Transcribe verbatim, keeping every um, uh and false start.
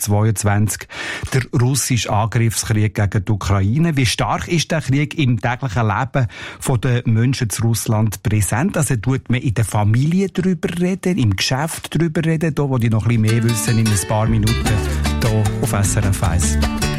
zweitausendzweiundzwanzig der russische Angriffskrieg gegen die Ukraine. Wie stark ist der Krieg im täglichen Leben der Menschen zu Russland präsent? Also tut man in der Familie darüber reden, im Geschäft darüber reden, da wo die noch ein bisschen mehr wissen in ein paar Minuten hier auf S R F eins.